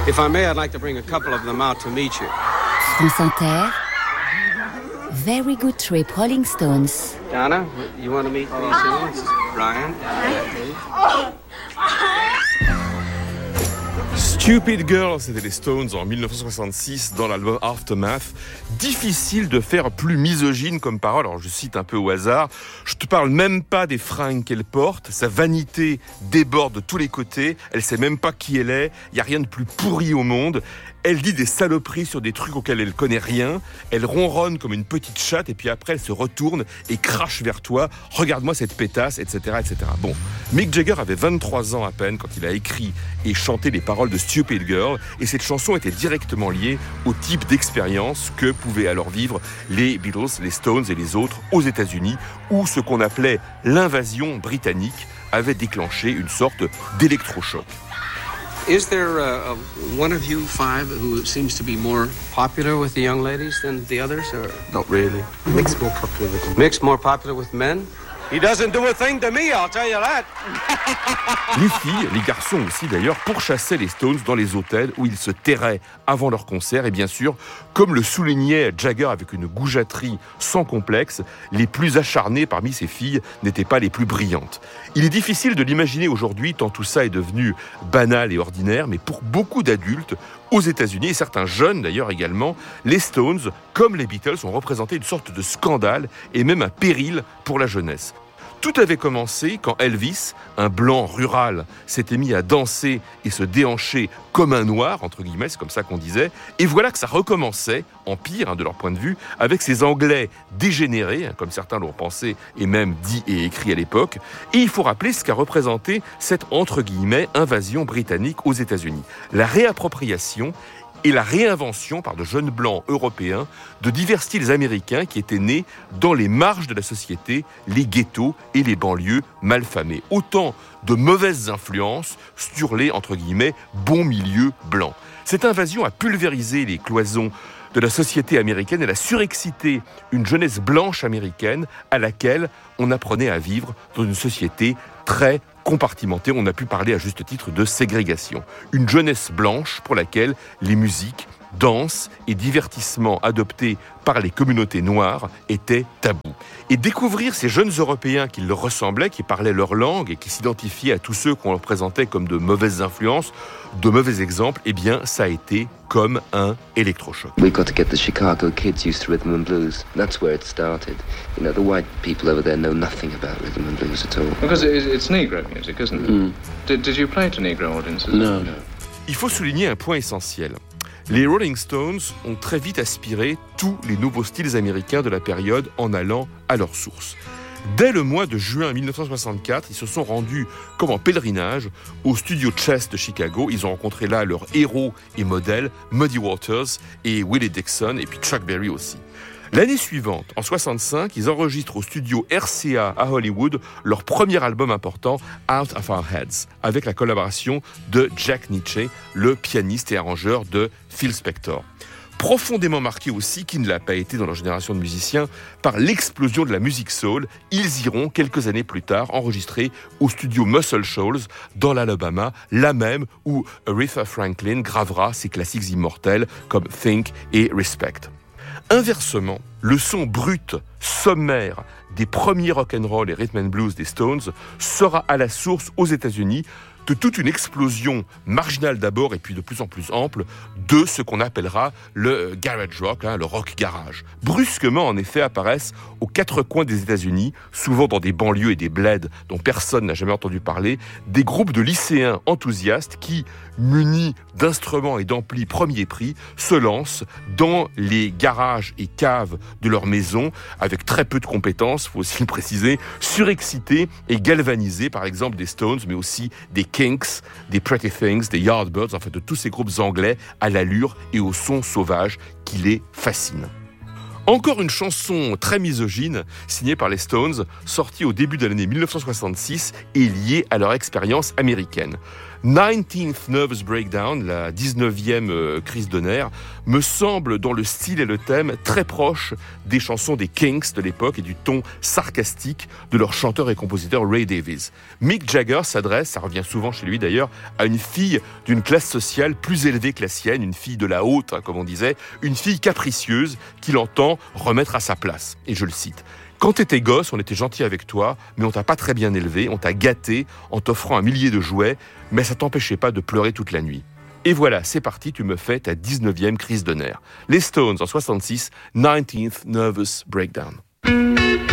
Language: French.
If I may, I'd like to bring a couple of them out to meet you. France Inter. Very good trip, Rolling Stones. Donna, you want to meet me too? This is Ryan. Stupid Girl, c'était les Stones en 1966 dans l'album Aftermath. Difficile de faire plus misogyne comme parole, alors je cite un peu au hasard. Je te parle même pas des fringues qu'elle porte, sa vanité déborde de tous les côtés, elle sait même pas qui elle est, il y a rien de plus pourri au monde. Elle dit des saloperies sur des trucs auxquels elle connaît rien. Elle ronronne comme une petite chatte et puis après elle se retourne et crache vers toi. Regarde-moi cette pétasse, etc., etc. Bon, Mick Jagger avait 23 ans à peine quand il a écrit et chanté les paroles de Stupid Girl et cette chanson était directement liée au type d'expérience que pouvaient alors vivre les Beatles, les Stones et les autres aux États-Unis où ce qu'on appelait l'invasion britannique avait déclenché une sorte d'électrochoc. Is there one of you five who seems to be more popular with the young ladies than the others? Or? Not really. Mick's more popular with men. Mick's more popular with men? He doesn't do a thing to me, I'll tell you that. Les filles, les garçons aussi d'ailleurs, pourchassaient les Stones dans les hôtels où ils se terraient avant leur concert. Et bien sûr, comme le soulignait Jagger avec une goujaterie sans complexe, les plus acharnées parmi ces filles n'étaient pas les plus brillantes. Il est difficile de l'imaginer aujourd'hui tant tout ça est devenu banal et ordinaire, mais pour beaucoup d'adultes, aux États-Unis, et certains jeunes d'ailleurs également, les Stones, comme les Beatles, ont représenté une sorte de scandale et même un péril pour la jeunesse. Tout avait commencé quand Elvis, un blanc rural, s'était mis à danser et se déhancher comme un noir, entre guillemets, c'est comme ça qu'on disait. Et voilà que ça recommençait, en pire de leur point de vue, avec ces Anglais dégénérés, comme certains l'ont pensé et même dit et écrit à l'époque. Et il faut rappeler ce qu'a représenté cette, entre guillemets, invasion britannique aux États-Unis. La réappropriation et la réinvention par de jeunes blancs européens de divers styles américains qui étaient nés dans les marges de la société, les ghettos et les banlieues malfamées. Autant de mauvaises influences sur les, entre guillemets, bons milieux blancs. Cette invasion a pulvérisé les cloisons de la société américaine. Elle a surexcité une jeunesse blanche américaine à laquelle on apprenait à vivre dans une société très compartimentée. On a pu parler à juste titre de ségrégation. Une jeunesse blanche pour laquelle les musiques, danses et divertissements adoptés par les communautés noires étaient tabous. Et découvrir ces jeunes Européens qui leur ressemblaient, qui parlaient leur langue et qui s'identifiaient à tous ceux qu'on leur présentait comme de mauvaises influences, de mauvais exemples, eh bien, ça a été comme un électrochoc. We've got to get the Chicago kids used to rhythm and blues. That's where it started. You know, the white people over there know nothing about rhythm and blues at all. Because it's Negro music, isn't it? Did you play to Negro audiences? No. Il faut souligner un point essentiel. Les Rolling Stones ont très vite aspiré tous les nouveaux styles américains de la période en allant à leur source. Dès le mois de juin 1964, ils se sont rendus comme en pèlerinage au studio Chess de Chicago. Ils ont rencontré là leurs héros et modèles, Muddy Waters et Willie Dixon, et puis Chuck Berry aussi. L'année suivante, en 65, ils enregistrent au studio RCA à Hollywood leur premier album important, Out of Our Heads, avec la collaboration de Jack Nitzsche, le pianiste et arrangeur de Phil Spector. Profondément marqués aussi, qui ne l'a pas été dans leur génération de musiciens, par l'explosion de la musique soul, ils iront quelques années plus tard enregistrer au studio Muscle Shoals dans l'Alabama, là même où Aretha Franklin gravera ses classiques immortels comme Think et Respect. Inversement, le son brut, sommaire des premiers rock'n'roll et rhythm and blues des Stones sera à la source aux États-Unis de toute une explosion marginale d'abord et puis de plus en plus ample de ce qu'on appellera le garage rock, le rock garage. Brusquement, en effet, apparaissent aux quatre coins des États-Unis, souvent dans des banlieues et des bleds dont personne n'a jamais entendu parler, des groupes de lycéens enthousiastes qui, munis d'instruments et d'amplis premier prix, se lancent dans les garages et caves de leur maison avec très peu de compétences, faut aussi le préciser, surexcités et galvanisés par exemple des Stones, mais aussi des Kinks, des Pretty Things, des Yardbirds, en fait de tous ces groupes anglais à l'allure et au son sauvage qui les fascinent. Encore une chanson très misogyne, signée par les Stones, sortie au début de l'année 1966 et liée à leur expérience américaine. 19th Nervous Breakdown, la 19e crise de nerfs, me semble, dans le style et le thème, très proche des chansons des Kinks de l'époque et du ton sarcastique de leur chanteur et compositeur Ray Davies. Mick Jagger s'adresse, ça revient souvent chez lui d'ailleurs, à une fille d'une classe sociale plus élevée que la sienne, une fille de la haute, comme on disait, une fille capricieuse qu'il entend remettre à sa place. Et je le cite. Quand t'étais gosse, on était gentil avec toi, mais on t'a pas très bien élevé, on t'a gâté en t'offrant un millier de jouets, mais ça t'empêchait pas de pleurer toute la nuit. Et voilà, c'est parti, tu me fais ta 19e crise de nerfs. Les Stones en 66, 19th Nervous Breakdown.